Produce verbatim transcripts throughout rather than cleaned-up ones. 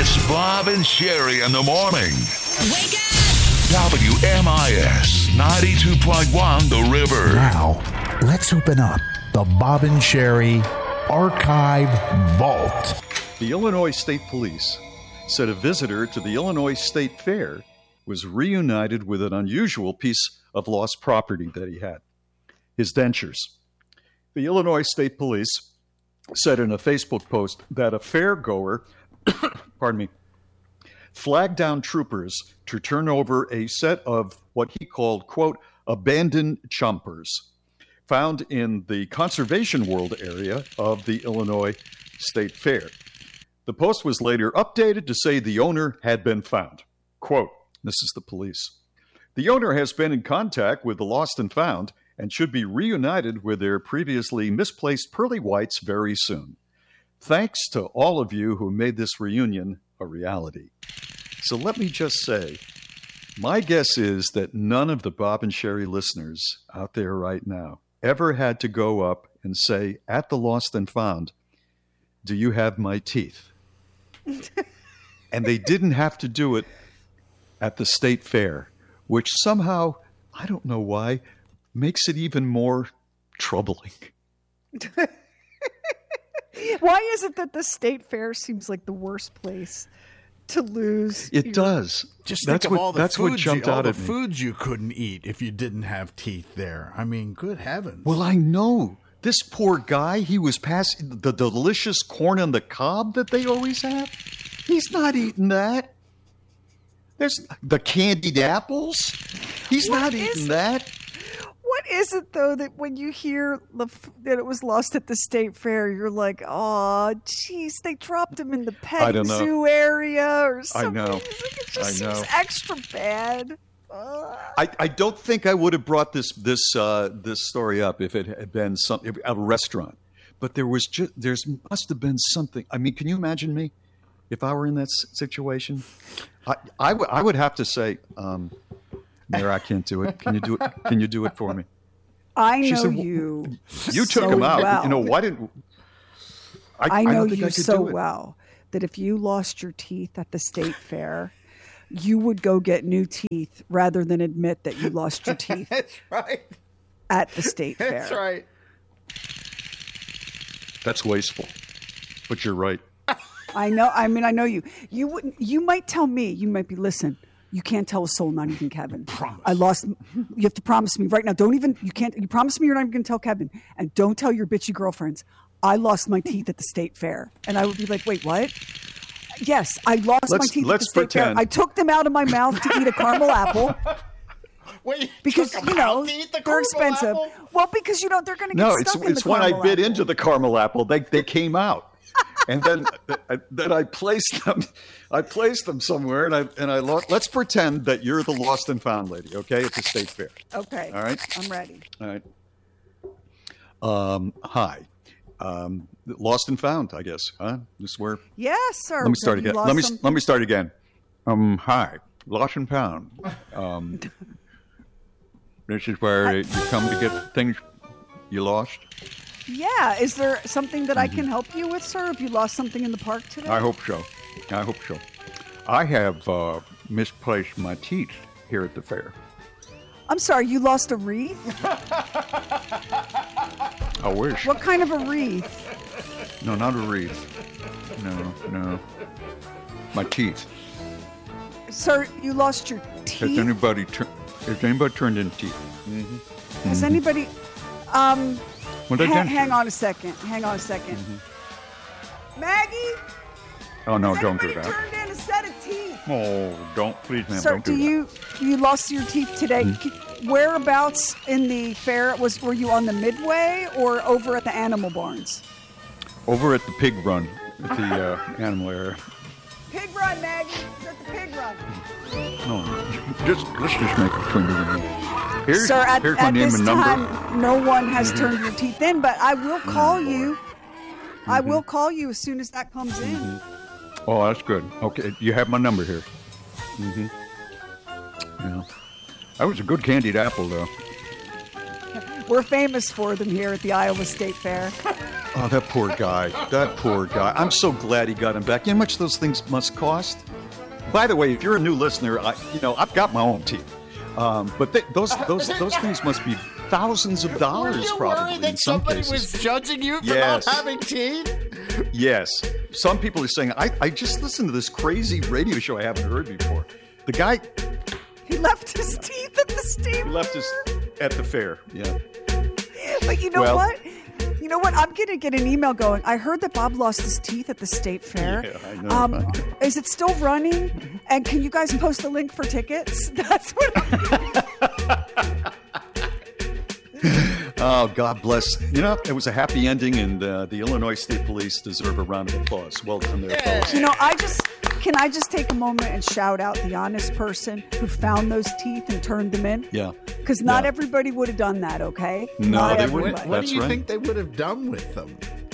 It's Bob and Sherry in the morning. Wake up! W M I S ninety-two point one The River. Now, let's open up the Bob and Sherry Archive Vault. The Illinois State Police said a visitor to the Illinois State Fair was reunited with an unusual piece of lost property that he had, his dentures. The Illinois State Police said in a Facebook post that a fairgoer, pardon me, flagged down troopers to turn over a set of what he called, quote, abandoned chompers found in the Conservation World area of the Illinois State Fair. The post was later updated to say the owner had been found. Quote, this is the police. The owner has been in contact with the lost and found and should be reunited with their previously misplaced pearly whites very soon. Thanks to all of you who made this reunion a reality. So let me just say, my guess is that none of the Bob and Sherry listeners out there right now ever had to go up and say, at the lost and found, do you have my teeth? And they didn't have to do it at the state fair, which somehow, I don't know why, makes it even more troubling. Why is it that the state fair seems like the worst place to lose? It your... does. Just that's think what, of all the that's what foods, jumped you, all out the at me. foods you couldn't eat if you didn't have teeth there. I mean, good heavens. Well, I know. This poor guy, he was passing the delicious corn on the cob that they always have. He's not eating that. There's the candied apples. He's What not is eating it? that. What is it, though, that when you hear the, that it was lost at the state fair, you're like, oh, geez, they dropped him in the I petting don't know. zoo area or I something. know. It just I know. seems extra bad. Ugh. I, I don't think I would have brought this this uh, this story up if it had been some a restaurant, but there was just there's must have been something. I mean, can you imagine me if I were in that s- situation? I I, w- I would have to say, um, Mayor, I can't do it. Can you do it? Can you do it for me? I She know said, you. You took so him out. well. You know why didn't? I, I know don't think you I could so do it. well that if you lost your teeth at the state fair, you would go get new teeth rather than admit that you lost your teeth That's right. at the state fair. That's right. That's wasteful, but you're right. I know. I mean, I know you. You wouldn't. You might tell me. You might be. Listen. You can't tell a soul, not even Kevin. Promise. I lost. You have to promise me right now. Don't even. You can't. You promise me you're not even going to tell Kevin, and don't tell your bitchy girlfriends. I lost my teeth at the state fair, and I would be like, wait, what? Yes, I lost Let's- my teeth let's at the state fair. pretend. I took them out of my mouth to eat a caramel apple. Wait, Because took you 'em know out to eat the they're caramel expensive. apple? Well, because you know they're going to get No, stuck it's in it's the when I caramel bit apple. into the caramel apple, they they came out, and then I, then I placed them, I placed them somewhere, and I and I lost. Let's pretend that you're the lost and found lady, okay, at the state fair. Okay. All right. I'm ready. All right. Um, hi, um, lost and found, I guess. Huh? This is where. Yes, sir. Let me start Have you again. lost Let me some- let me start again. Um, hi, lost and found. Um, this is where you come to get things you lost. Yeah. Is there something that Mm-hmm. I can help you with, sir? Have you lost something in the park today? I hope so. I hope so. I have uh, misplaced my teeth here at the fair. I'm sorry. You lost a wreath. I wish. What kind of a wreath? No, not a wreath. No, no. My teeth. Sir, you lost your Has teeth. anybody tur- has anybody turned in teeth? Has anybody? Um, Well, they ha- didn't. hang on a second. Hang on a 2nd Maggie, Oh no! has Don't do anybody that. turned in a set of teeth? Oh, don't please, ma'am. Sir, don't do, do you you lost your teeth today? Mm-hmm. K- Whereabouts in the fair was? Were you on the Midway or over at the animal barns? that. Over at the pig run, at the uh, animal area. Pig run, Maggie. It's at the pig run. No, just let's just make it between you and me. Here's, Sir, at, here's my at name this and number. Mm-hmm. time, no one has turned your teeth in, but I will call you. I Mm-hmm. will call you as soon as that comes in. Oh, that's good. Okay, you have my number here. Mm-hmm. Yeah, that was a good candied apple, though. We're famous for them here at the Iowa State Fair. Oh, that poor guy. That poor guy. I'm so glad he got him back. You know how much those things must cost? By the way, if you're a new listener, I, you know, I've got my own teeth. Um, but they, those those those things must be thousands of dollars, Were you probably. worried that in some somebody cases. was judging you for Yes. not having teeth? Yes. Some people are saying, I, I just listened to this crazy radio show I haven't heard before. The guy, He left his teeth at the state. he left us at the fair. Yeah. But you know Well- what? You know what? I'm going to get an email going. I heard that Bob lost his teeth at the state fair. Yeah, I know. Um, is it still running? And can you guys post a link for tickets? That's what I'm Oh, God bless. You know, it was a happy ending, and uh, the Illinois State Police deserve a round of applause. Well done there, folks. You know, I just can I just take a moment and shout out the honest person who found those teeth and turned them in? Yeah. Because not Yeah. everybody would have done that, okay? No, not they everybody. wouldn't. What That's do you right. think they would have done with them?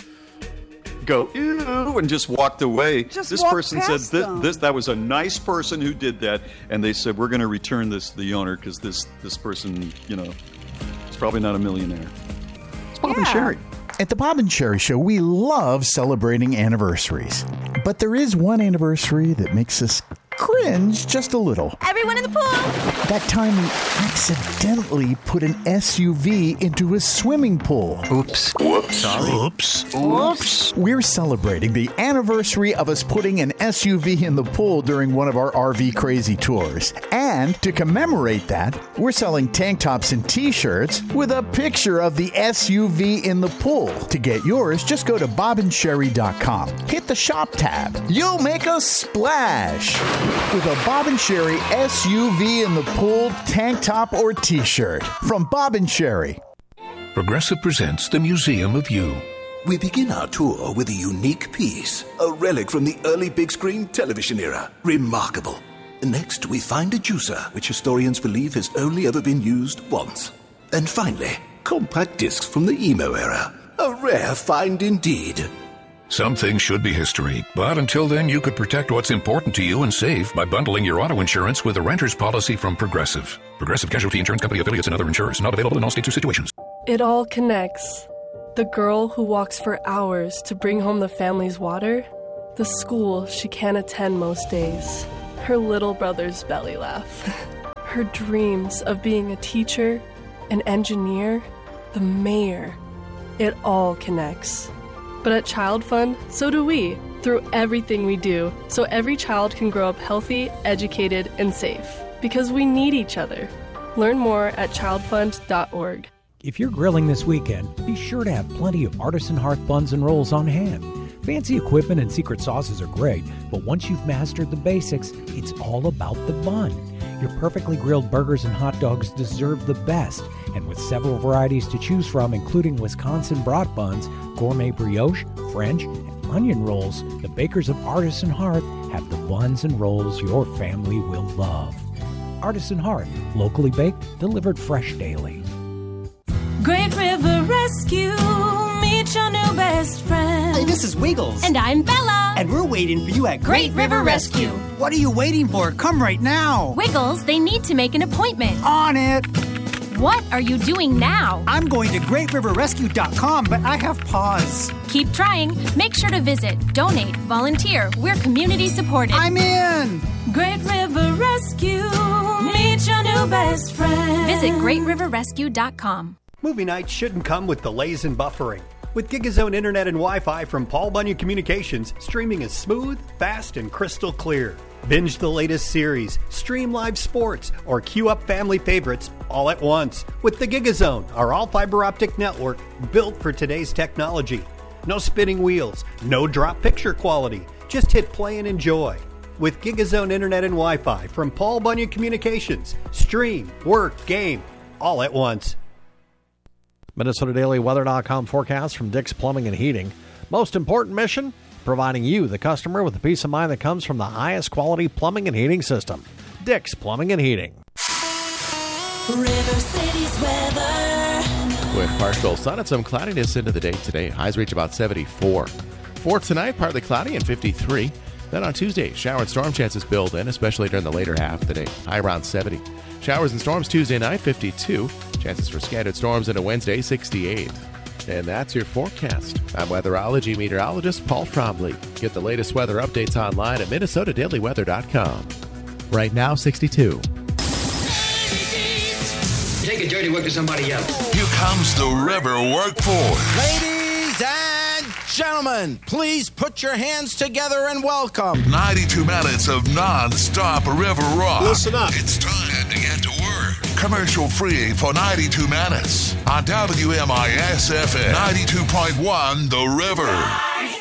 Go, ew, and just walked away. Just this walked person said past this, them. this that was a nice person who did that, and they said we're going to return this to the owner because this this person, you know, is probably not a millionaire. It's Bob and Yeah. Sherry. At the Bob and Sherry Show, we love celebrating anniversaries. But there is one anniversary that makes us cringe just a little. Everyone in the pool. That time we accidentally put an S U V into a swimming pool. Oops. Whoops. Sorry. Oops. Oops. We're celebrating the anniversary of us putting an S U V in the pool during one of our R V crazy tours. And to commemorate that, we're selling tank tops and t-shirts with a picture of the S U V in the pool. To get yours, just go to bob and sherry dot com. Hit the shop tab. You'll make a splash with a Bob and Sherry S U V in the pool tank top or t-shirt from Bob and Sherry. Progressive presents the Museum of You. We begin our tour with a unique piece, a relic from the early big screen television era. Remarkable. Next, we find a juicer, which historians believe has only ever been used once. And finally, compact discs from the emo era. A rare find indeed. Some things should be history, but until then, you could protect what's important to you and save by bundling your auto insurance with a renter's policy from Progressive. Progressive Casualty Insurance Company affiliates and other insurers. Not available in all states or situations. It all connects. The girl who walks for hours to bring home the family's water, the school she can't attend most days, her little brother's belly laugh, her dreams of being a teacher, an engineer, the mayor. It all connects. But at Child Fund, so do we, through everything we do, so every child can grow up healthy, educated, and safe. Because we need each other. Learn more at child fund dot org. If you're grilling this weekend, be sure to have plenty of Artisan Hearth buns and rolls on hand. Fancy equipment and secret sauces are great, but once you've mastered the basics, it's all about the bun. Your perfectly grilled burgers and hot dogs deserve the best, and with several varieties to choose from, including Wisconsin brat buns, gourmet brioche, French, and onion rolls, the bakers of Artisan Hearth have the buns and rolls your family will love. Artisan Hearth, locally baked, delivered fresh daily. Great River Rescue. Meet your new best friend. Hey, this is Wiggles. And I'm Bella. And we're waiting for you at Great River Rescue. What are you waiting for? Come right now. Wiggles, they need to make an appointment. On it. What are you doing now? I'm going to great river rescue dot com, but I have pause. Keep trying. Make sure to visit, donate, volunteer. We're community supported. I'm in. Great River Rescue. Meet your new best friend. Visit great river rescue dot com. Movie nights shouldn't come with delays and buffering. With GigaZone Internet and Wi-Fi from Paul Bunyan Communications, streaming is smooth, fast, and crystal clear. Binge the latest series, stream live sports, or queue up family favorites all at once with the GigaZone, our all-fiber optic network built for today's technology. No spinning wheels, no drop picture quality. Just hit play and enjoy. With GigaZone Internet and Wi-Fi from Paul Bunyan Communications, stream, work, game, all at once. Minnesota Daily Weather dot com forecast from Dick's Plumbing and Heating. Most important mission, providing you, the customer, with the peace of mind that comes from the highest quality plumbing and heating system. Dick's Plumbing and Heating. River City's weather. With partial sun and some cloudiness into the day today. Highs reach about seventy-four. For tonight, partly cloudy and fifty-three. Then on Tuesday, shower and storm chances build in, especially during the later half of the day. High around seventy. Showers and storms Tuesday night, fifty-two. Chances for scattered storms into Wednesday, sixty-eight. And that's your forecast. I'm weatherology meteorologist Paul Trombley. Get the latest weather updates online at minnesota daily weather dot com. Right now, sixty-two. Take a dirty work to somebody else. Here comes the River Workforce. Ladies and gentlemen, please put your hands together and welcome ninety-two minutes of non-stop River Rock. Listen up. It's time to get to work. Commercial free for ninety-two minutes on W M I S F M ninety-two point one The River.